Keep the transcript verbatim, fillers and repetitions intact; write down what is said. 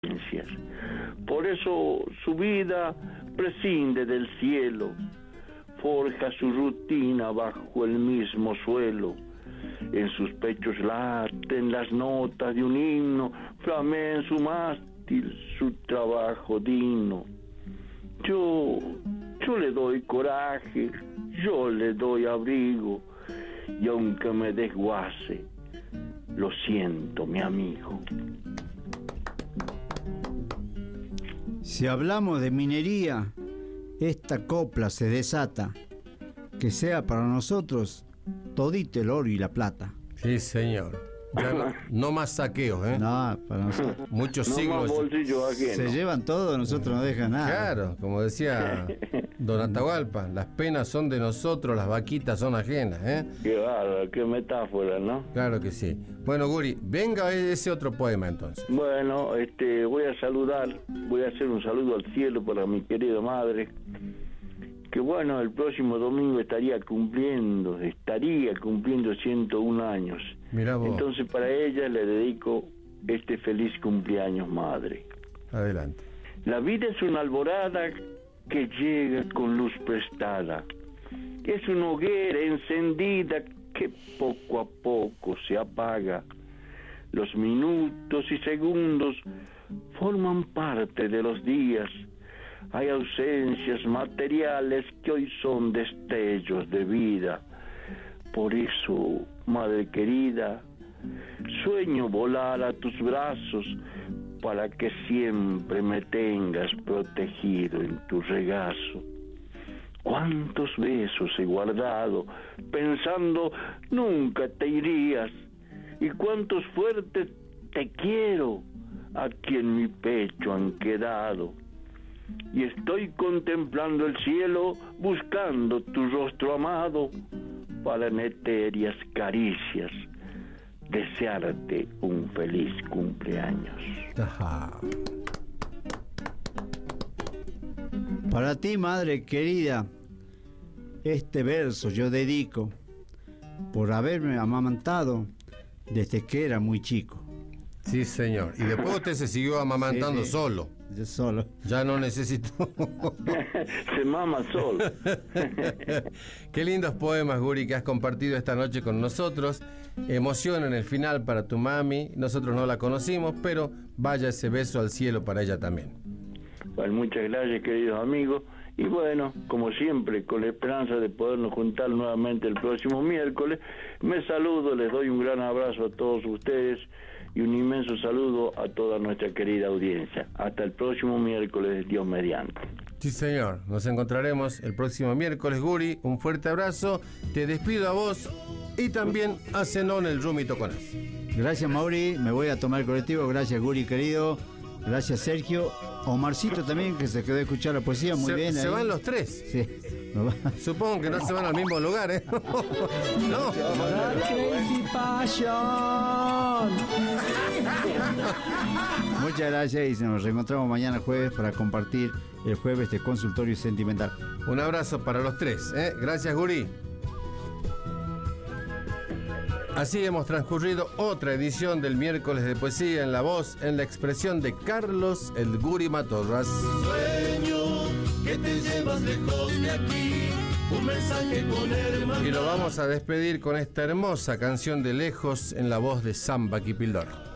Por eso su vida prescinde del cielo, forja su rutina bajo el mismo suelo. En sus pechos laten las notas de un himno, flamea en su mástil su trabajo digno. Yo, yo le doy coraje, yo le doy abrigo, y aunque me desguace, lo siento, mi amigo. Si hablamos de minería, esta copla se desata, que sea para nosotros todito el oro y la plata. Sí, señor. Ya no, no más saqueos, ¿eh? No, para nosotros. Muchos No siglos. más bolsillos ajenos. Se llevan todo, nosotros no dejan nada. Claro, como decía Don Atahualpa, las penas son de nosotros, las vaquitas son ajenas, ¿eh? Qué bárbaro, qué metáfora, ¿no? Claro que sí. Bueno, Guri, venga ese otro poema entonces. Bueno, este, voy a saludar, voy a hacer un saludo al cielo para mi querida madre, que bueno, el próximo domingo estaría cumpliendo, estaría cumpliendo ciento uno años. Mirá vos. Entonces para ella le dedico este feliz cumpleaños, madre. Adelante. La vida es una alborada que llega con luz prestada. Es una hoguera encendida que poco a poco se apaga. Los minutos y segundos forman parte de los días. Hay ausencias materiales que hoy son destellos de vida. Por eso, madre querida, sueño volar a tus brazos para que siempre me tengas protegido en tu regazo. Cuántos besos he guardado pensando nunca te irías, y cuántos fuertes te quiero aquí en mi pecho han quedado. Y estoy contemplando el cielo buscando tu rostro amado para en etéreas caricias desearte un feliz cumpleaños. Ajá. Para ti, madre querida, este verso yo dedico por haberme amamantado desde que era muy chico. Sí, señor. Y después usted se siguió amamantando Sí, sí. solo. Yo solo. Ya no necesito. Se mama solo. Qué lindos poemas, Guri, que has compartido esta noche con nosotros. Emoción en el final para tu mami. Nosotros no la conocimos, pero vaya ese beso al cielo para ella también. Bueno, muchas gracias, queridos amigos. Y bueno, como siempre, con la esperanza de podernos juntar nuevamente el próximo miércoles, me saludo, les doy un gran abrazo a todos ustedes y un inmenso saludo a toda nuestra querida audiencia. Hasta el próximo miércoles, Dios mediante. Sí, señor. Nos encontraremos el próximo miércoles, Guri. Un fuerte abrazo. Te despido a vos y también a Zenón, el Rumi Toconaz. Gracias, Mauri. Me voy a tomar el colectivo. Gracias, Guri, querido. Gracias, Sergio. Omarcito también, que se quedó a escuchar la poesía. Muy se, bien. Se ahí. van los tres. Sí. Supongo que no se van al mismo lugar, ¿eh? No. Crazy Passion. Muchas gracias y nos reencontramos mañana jueves para compartir el jueves de Consultorio Sentimental. Un abrazo para los tres, ¿eh? Gracias, Guri. Así hemos transcurrido otra edición del miércoles de poesía en la voz, en la expresión de Carlos el Guri Matorras. Sueño que te llevas lejos de aquí, un mensaje con hermandad. Y lo vamos a despedir con esta hermosa canción de Lejos en la voz de Samba Kipildor.